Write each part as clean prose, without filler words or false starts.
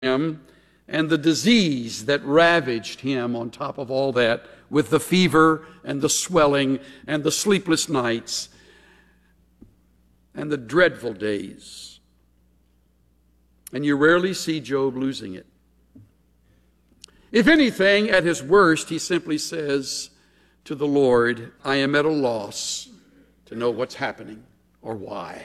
him, and the disease that ravaged him on top of all that, with the fever and the swelling and the sleepless nights and the dreadful days. And you rarely see Job losing it. If anything, at his worst, he simply says to the Lord, I am at a loss to know what's happening or why.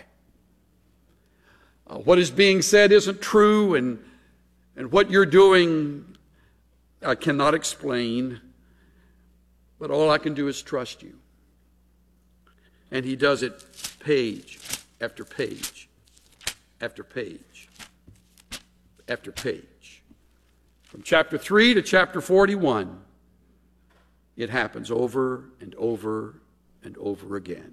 What is being said isn't true, and what you're doing I cannot explain, but all I can do is trust you. And he does it page after page after page after page. From chapter 3 to chapter 41, it happens over and over and over again.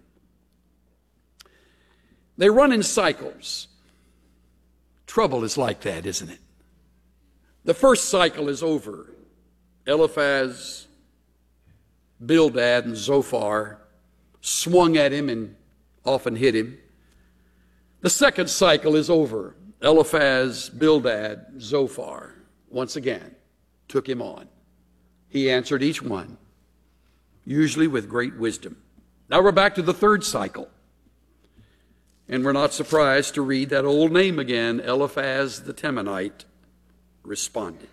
They run in cycles. Trouble is like that, isn't it? The first cycle is over. Eliphaz, Bildad, and Zophar swung at him and often hit him. The second cycle is over. Eliphaz, Bildad, Zophar, once again, took him on. He answered each one, usually with great wisdom. Now we're back to the third cycle. And we're not surprised to read that old name again, Eliphaz the Temanite responded.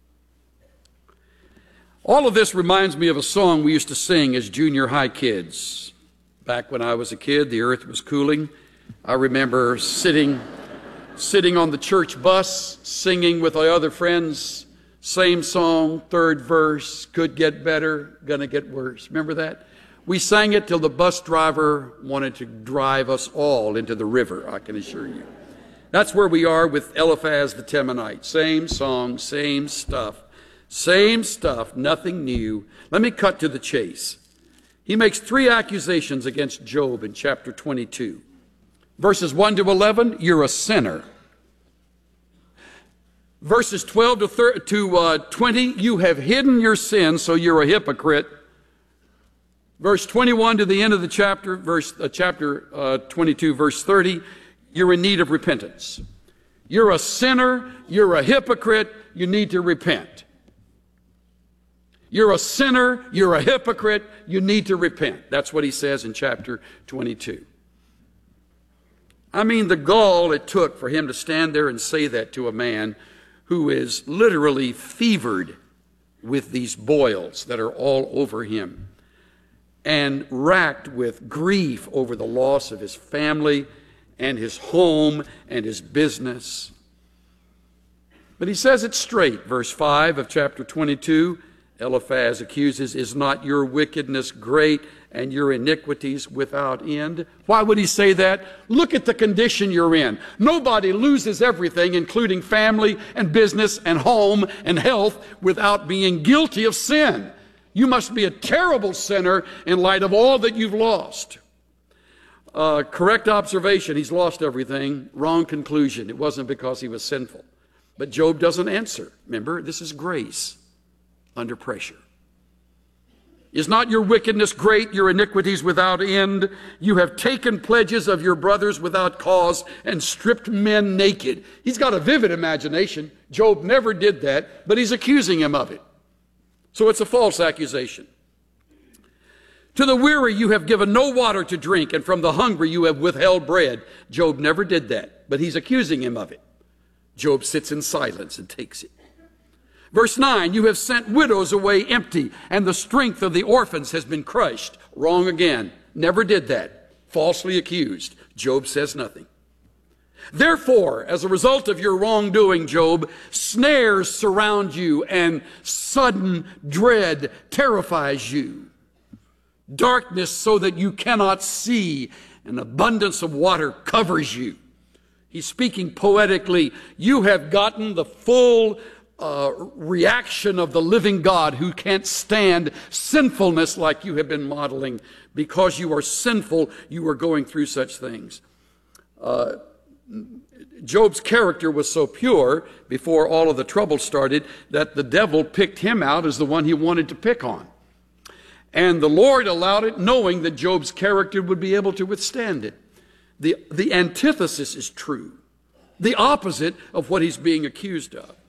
All of this reminds me of a song we used to sing as junior high kids. Back when I was a kid, the earth was cooling. I remember sitting on the church bus, singing with my other friends, same song, third verse, could get better, gonna get worse. Remember that? We sang it till the bus driver wanted to drive us all into the river, I can assure you. That's where we are with Eliphaz the Temanite. Same song, same stuff, nothing new. Let me cut to the chase. He makes 3 accusations against Job in chapter 22. Verses 1 to 11, you're a sinner. Verses 12 to 20, you have hidden your sin, so you're a hypocrite. Verse 21 to the end of the chapter, chapter 22, verse 30, you're in need of repentance. You're a sinner, you're a hypocrite, you need to repent. You're a sinner, you're a hypocrite, you need to repent. That's what he says in chapter 22. I mean, the gall it took for him to stand there and say that to a man who is literally fevered with these boils that are all over him, and racked with grief over the loss of his family and his home and his business. But he says it straight. Verse 5 of chapter 22, Eliphaz accuses, is not your wickedness great and your iniquities without end? Why would he say that? Look at the condition you're in. Nobody loses everything, including family and business and home and health, without being guilty of sin. You must be a terrible sinner in light of all that you've lost. Correct observation, he's lost everything. Wrong conclusion, it wasn't because he was sinful. But Job doesn't answer. Remember, this is grace under pressure. Is not your wickedness great, your iniquities without end? You have taken pledges of your brothers without cause and stripped men naked. He's got a vivid imagination. Job never did that, but he's accusing him of it. So it's a false accusation. To the weary you have given no water to drink, and from the hungry you have withheld bread. Job never did that, but he's accusing him of it. Job sits in silence and takes it. Verse 9, you have sent widows away empty, and the strength of the orphans has been crushed. Wrong again. Never did that. Falsely accused. Job says nothing. Therefore, as a result of your wrongdoing, Job, snares surround you and sudden dread terrifies you. Darkness so that you cannot see, an abundance of water covers you. He's speaking poetically. You have gotten the full reaction of the living God who can't stand sinfulness like you have been modeling. Because you are sinful, you are going through such things. Job's character was so pure before all of the trouble started that the devil picked him out as the one he wanted to pick on. And the Lord allowed it, knowing that Job's character would be able to withstand it. The antithesis is true. The opposite of what he's being accused of.